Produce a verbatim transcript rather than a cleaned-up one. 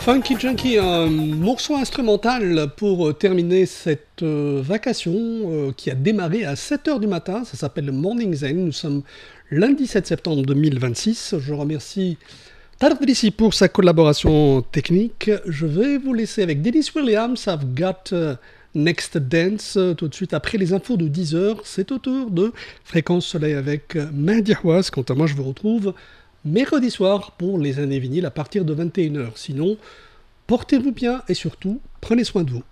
Funky Junkie, un morceau instrumental pour terminer cette euh, vacation euh, qui a démarré à sept heures du matin. Ça s'appelle le Morning Zen. Nous sommes lundi sept septembre deux mille vingt-six. Je remercie Tardrici pour sa collaboration technique. Je vais vous laisser avec Dennis Williams. I've got uh, Next Dance. Tout de suite après les infos de dix heures. C'est au tour de Fréquence Soleil avec Mehdi Houaz. Quant à moi, je vous retrouve mercredi soir pour les années vinyles à partir de vingt et une heures. Sinon, portez-vous bien et surtout, prenez soin de vous.